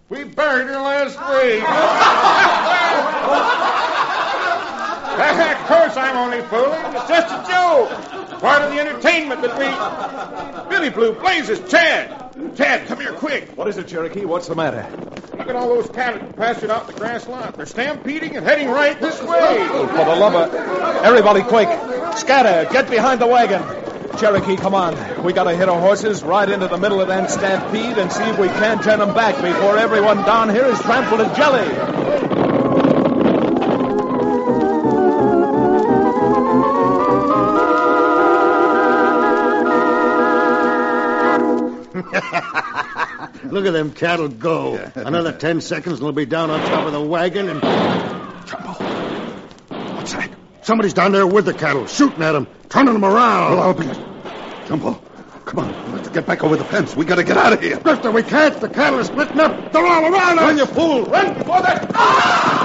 We buried her last week. Of course I'm only fooling. It's just a joke. Part of the entertainment that we... Billy Blue Blazes, Chad! Chad, come here quick. What is it, Cherokee? What's the matter? Look at all those cattle pastured out in the grass lot. They're stampeding and heading right this way. Oh, for the love of... Everybody quick. Scatter. Get behind the wagon. Cherokee, come on. We gotta hit our horses right into the middle of that stampede and see if we can't turn them back before everyone down here is trampled to jelly. Look at them cattle go. Another 10 seconds and they'll be down on top of the wagon and... Jumbo. What's that? Somebody's down there with the cattle, shooting at them, turning them around. Well, I'll be... Jumbo, come on. Let's get back over the fence. We gotta get out of here. Drifter, we can't. The cattle are splitting up. They're all around us. Run, you fool! Run before that...